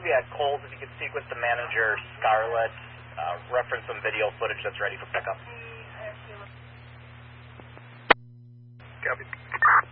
be at Kohl's. If you could speak with the manager, Scarlett, reference some video footage that's ready for pickup. Copy.